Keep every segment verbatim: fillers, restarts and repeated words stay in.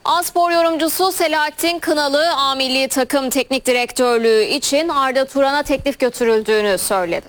A-Spor yorumcusu Selahattin Kınalı, A Milli Takım Teknik Direktörlüğü için Arda Turan'a teklif götürüldüğünü söyledi.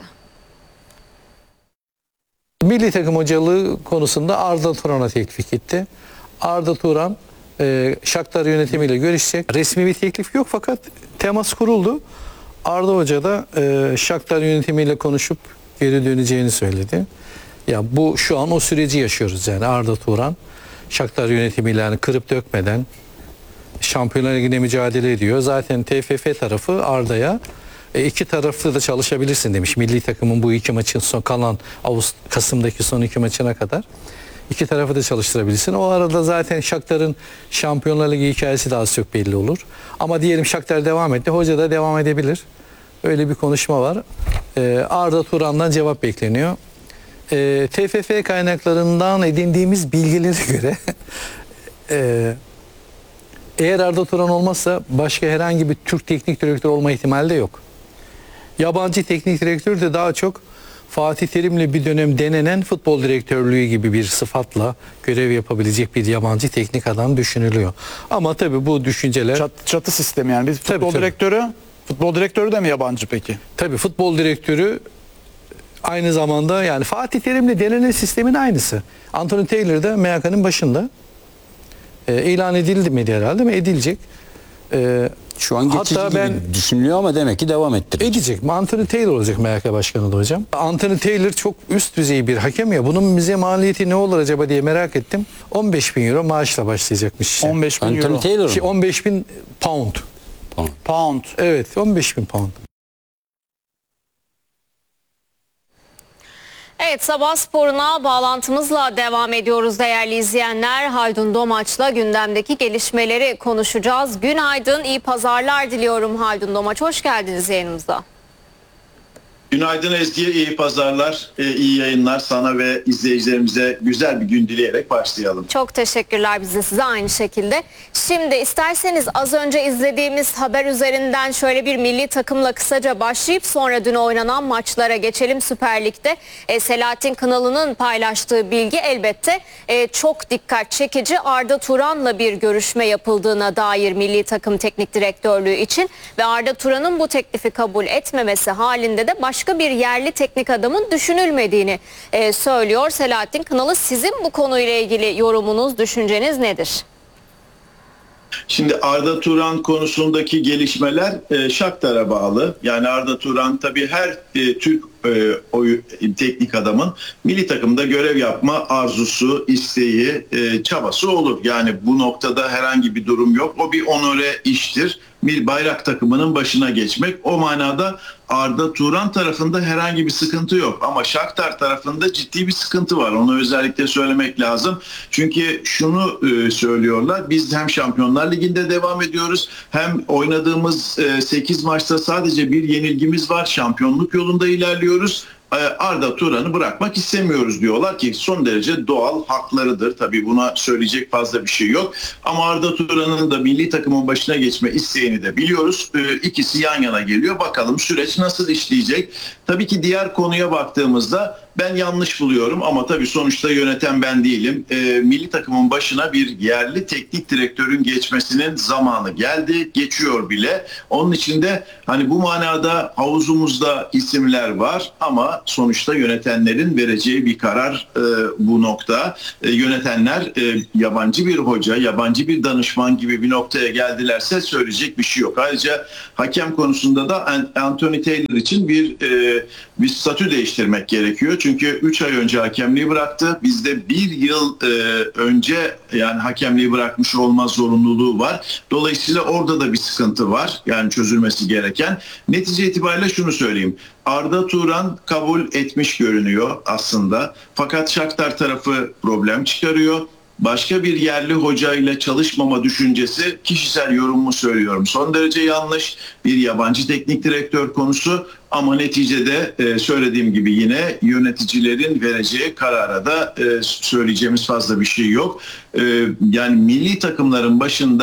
Milli takım hocalığı konusunda Arda Turan'a teklif gitti. Arda Turan e, Shakhtar yönetimiyle görüşecek. Resmi bir teklif yok fakat temas kuruldu. Arda Hoca da e, Shakhtar yönetimiyle konuşup geri döneceğini söyledi. Ya bu şu an o süreci yaşıyoruz yani. Arda Turan Shakhtar yönetimiyle yani kırıp dökmeden Şampiyonlar Ligi'nde mücadele ediyor. Zaten T F F tarafı Arda'ya e, iki taraflı da çalışabilirsin demiş. Milli takımın bu iki maçın son kalan Ağustos, Kasım'daki son iki maçına kadar iki tarafı da çalıştırabilirsin. O arada zaten Shakhtar'ın Şampiyonlar Ligi hikayesi daha az çok belli olur. Ama diyelim Shakhtar devam etti. Hoca da devam edebilir. Öyle bir konuşma var. E, Arda Turan'dan cevap bekleniyor. E, T F F kaynaklarından edindiğimiz bilgilere göre e, eğer Arda Turan olmazsa başka herhangi bir Türk teknik direktör olma ihtimali de yok. Yabancı teknik direktör de daha çok Fatih Terim'le bir dönem denenen futbol direktörlüğü gibi bir sıfatla görev yapabilecek bir yabancı teknik adam düşünülüyor. Ama tabii bu düşünceler... Çat, çatı sistemi yani. Biz futbol tabii, tabii. direktörü, futbol direktörü de mi yabancı peki? Tabii futbol direktörü aynı zamanda yani Fatih Terim'le denenen sistemin aynısı. Anthony Taylor da M H K'nın başında. E, ilan edildi mi herhalde mi? Edilecek. E, Şu an geçici hatta gibi ben, düşünülüyor ama demek ki devam ettirecek. Edecek mi? Anthony Taylor olacak M H K başkanı da hocam. Anthony Taylor çok üst düzey bir hakem ya. Bunun bize maliyeti ne olur acaba diye merak ettim. on beş bin euro maaşla başlayacakmış. on beş bin Anthony euro. Taylor Şey, on beş bin pound. Pound. Pound. Evet, on beş bin pound. Evet, Sabah Sporu'na bağlantımızla devam ediyoruz değerli izleyenler. Haldun Domaç'la gündemdeki gelişmeleri konuşacağız. Günaydın, iyi pazarlar diliyorum Haldun Domaç. Hoş geldiniz yayınımıza. Günaydın Ezgi, iyi pazarlar, iyi yayınlar sana ve izleyicilerimize güzel bir gün dileyerek başlayalım. Çok teşekkürler, biz de size aynı şekilde. Şimdi isterseniz az önce izlediğimiz haber üzerinden şöyle bir milli takımla kısaca başlayıp sonra dün oynanan maçlara geçelim. Süper Lig'de e, Selahattin Kınalı'nın paylaştığı bilgi elbette e, çok dikkat çekici. Arda Turan'la bir görüşme yapıldığına dair milli takım teknik direktörlüğü için ve Arda Turan'ın bu teklifi kabul etmemesi halinde de baş başka bir yerli teknik adamın düşünülmediğini e, söylüyor Selahattin Kınalı. Sizin bu konuyla ilgili yorumunuz, düşünceniz nedir? Şimdi Arda Turan konusundaki gelişmeler e, Shakhtar'a bağlı. Yani Arda Turan tabii her e, Türk e, oyu, teknik adamın milli takımda görev yapma arzusu, isteği, e, çabası olur. Yani bu noktada herhangi bir durum yok. O bir onore iştir. Bir bayrak takımının başına geçmek. O manada Arda Turan tarafında herhangi bir sıkıntı yok. Ama Shakhtar tarafında ciddi bir sıkıntı var. Onu özellikle söylemek lazım. Çünkü şunu e, söylüyorlar. Biz hem Şampiyonlar Ligi'nde devam ediyoruz. Hem oynadığımız e, sekiz maçta sadece bir yenilgimiz var. Şampiyonluk yolunda ilerliyoruz. Arda Turan'ı bırakmak istemiyoruz diyorlar ki son derece doğal haklarıdır. Tabii buna söyleyecek fazla bir şey yok. Ama Arda Turan'ın da milli takımın başına geçme isteğini de biliyoruz. İkisi yan yana geliyor. Bakalım süreç nasıl işleyecek? Tabii ki diğer konuya baktığımızda ben yanlış buluyorum ama tabii sonuçta yöneten ben değilim. E, milli takımın başına bir yerli teknik direktörün geçmesinin zamanı geldi. Geçiyor bile. Onun için de hani bu manada havuzumuzda isimler var ama sonuçta yönetenlerin vereceği bir karar e, bu nokta. E, yönetenler e, yabancı bir hoca, yabancı bir danışman gibi bir noktaya geldilerse söyleyecek bir şey yok. Ayrıca hakem konusunda da Anthony Taylor için bir e, bir statü değiştirmek gerekiyor. Çünkü üç ay önce hakemliği bıraktı. Bizde bir yıl e, önce yani hakemliği bırakmış olma zorunluluğu var. Dolayısıyla orada da bir sıkıntı var. Yani çözülmesi gereken. Netice itibariyle şunu söyleyeyim. Arda Turan kabul etmiş görünüyor aslında. Fakat Shakhtar tarafı problem çıkarıyor. Başka bir yerli hocayla çalışmama düşüncesi, kişisel yorumumu söylüyorum, son derece yanlış. Bir yabancı teknik direktör konusu ama neticede e, söylediğim gibi yine yöneticilerin vereceği karara da e, söyleyeceğimiz fazla bir şey yok. E, yani milli takımların başında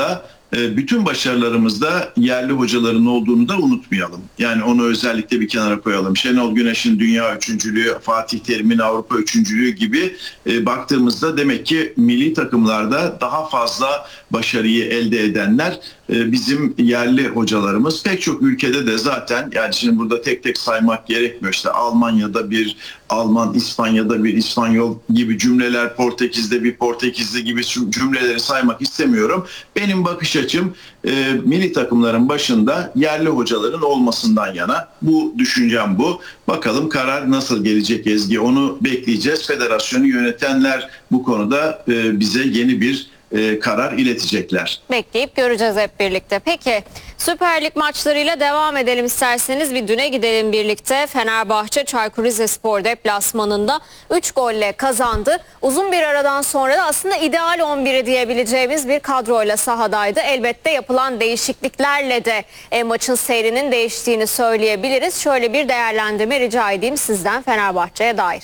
e, bütün başarılarımızda yerli hocaların olduğunu da unutmayalım. Yani onu özellikle bir kenara koyalım. Şenol Güneş'in dünya üçüncülüğü, Fatih Terim'in Avrupa üçüncülüğü gibi e, baktığımızda demek ki milli takımlarda daha fazla başarıyı elde edenler e, bizim yerli hocalarımız. Pek çok ülkede de zaten, yani şimdi burada tek tek saymak gerekmiyor. İşte Almanya'da bir Alman, İspanya'da bir İspanyol gibi cümleler, Portekiz'de bir Portekizli gibi cümleleri saymak istemiyorum. Benim bakış açım e, milli takımların başında yerli hocaların olmasından yana. Bu düşüncem bu. Bakalım karar nasıl gelecek Ezgi, onu bekleyeceğiz. Federasyonu yönetenler bu konuda e, bize yeni bir e, karar iletecekler. Bekleyip göreceğiz hep birlikte. Peki Süper Lig maçlarıyla devam edelim isterseniz. Bir düne gidelim birlikte. Fenerbahçe Çaykur Rizespor deplasmanında üç golle kazandı. Uzun bir aradan sonra da aslında ideal on biri diyebileceğimiz bir kadroyla sahadaydı. Elbette yapılan değişikliklerle de e, maçın seyrinin değiştiğini söyleyebiliriz. Şöyle bir değerlendirme rica edeyim sizden Fenerbahçe'ye dair.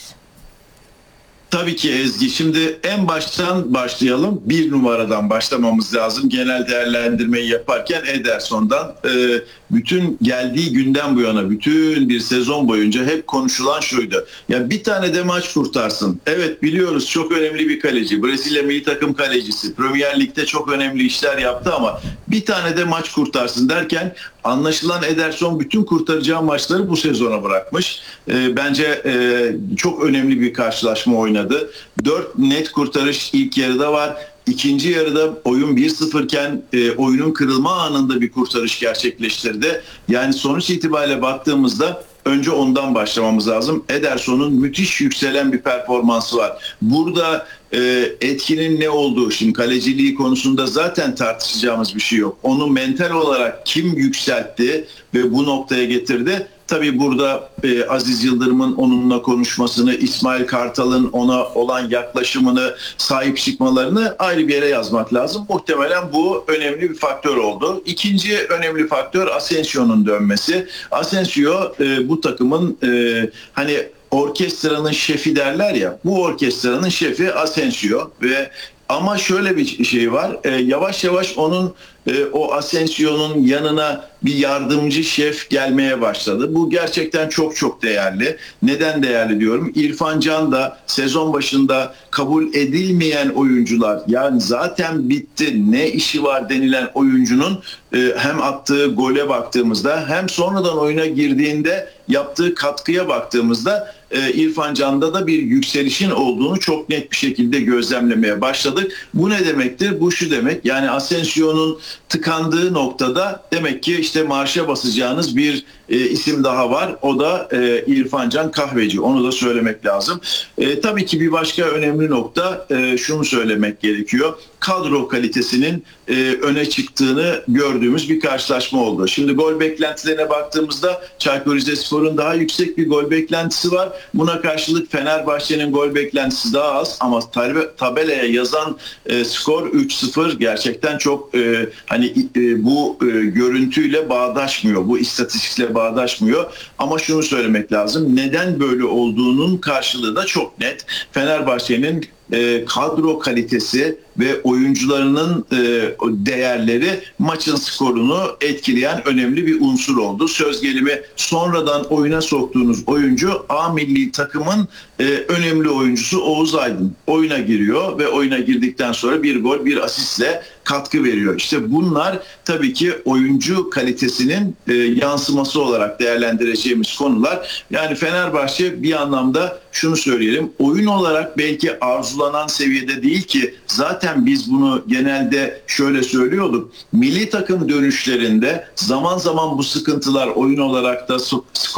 Tabii ki Ezgi. Şimdi en baştan başlayalım. Bir numaradan başlamamız lazım. Genel değerlendirmeyi yaparken Ederson'dan e, bütün geldiği günden bu yana, bütün bir sezon boyunca hep konuşulan şuydu. Ya bir tane de maç kurtarsın. Evet, biliyoruz çok önemli bir kaleci. Brezilya milli takım kalecisi. Premier Lig'de çok önemli işler yaptı ama bir tane de maç kurtarsın derken anlaşılan Ederson bütün kurtaracağı maçları bu sezona bırakmış. E, bence e, çok önemli bir karşılaşma oynadı. Dört net kurtarış ilk yarıda var. İkinci yarıda oyun bir sıfır iken e, oyunun kırılma anında bir kurtarış gerçekleştirdi. Yani sonuç itibariyle baktığımızda önce ondan başlamamız lazım. Ederson'un müthiş yükselen bir performansı var. Burada e, etkinin ne olduğu, şimdi kaleciliği konusunda zaten tartışacağımız bir şey yok. Onu mental olarak kim yükseltti ve bu noktaya getirdi? Tabii burada e, Aziz Yıldırım'ın onunla konuşmasını, İsmail Kartal'ın ona olan yaklaşımını, sahip çıkmalarını ayrı bir yere yazmak lazım. Muhtemelen bu önemli bir faktör oldu. İkinci önemli faktör Asensio'nun dönmesi. Asensio e, bu takımın e, hani orkestranın şefi derler ya, bu orkestranın şefi Asensio ve ama şöyle bir şey var, e, yavaş yavaş onun e, o Asensio'nun yanına bir yardımcı şef gelmeye başladı. Bu gerçekten çok çok değerli. Neden değerli diyorum? İrfan Can da sezon başında kabul edilmeyen oyuncular, yani zaten bitti, ne işi var denilen oyuncunun e, hem attığı gole baktığımızda hem sonradan oyuna girdiğinde yaptığı katkıya baktığımızda e, İrfan Can'da da bir yükselişin olduğunu çok net bir şekilde gözlemlemeye başladık. Bu ne demektir? Bu şu demek, yani Asensio'nun tıkandığı noktada demek ki işte marşa basacağınız bir e, isim daha var. O da e, İrfan Can Kahveci. Onu da söylemek lazım. E, tabii ki bir başka önemli nokta e, şunu söylemek gerekiyor. Kadro kalitesinin e, öne çıktığını gördüğümüz bir karşılaşma oldu. Şimdi gol beklentilerine baktığımızda Çaykur Rizespor'un daha yüksek bir gol beklentisi var. Buna karşılık Fenerbahçe'nin gol beklentisi daha az ama tab- tabelaya yazan e, skor üç sıfır gerçekten çok e, hani e, bu e, görüntüyle bağdaşmıyor. Bu istatistikle bağdaşmıyor. Ama şunu söylemek lazım. Neden böyle olduğunun karşılığı da çok net. Fenerbahçe'nin e, kadro kalitesi ve oyuncularının e, değerleri maçın skorunu etkileyen önemli bir unsur oldu. Söz gelimi sonradan oyuna soktuğunuz oyuncu A milli takımın e, önemli oyuncusu Oğuz Aydın. Oyuna giriyor ve oyuna girdikten sonra bir gol, bir asistle katkı veriyor. İşte bunlar tabii ki oyuncu kalitesinin e, yansıması olarak değerlendireceğimiz konular. Yani Fenerbahçe bir anlamda şunu söyleyelim, oyun olarak belki arzulanan seviyede değil ki zaten biz bunu genelde şöyle söylüyorduk. Milli takım dönüşlerinde zaman zaman bu sıkıntılar oyun olarak da skor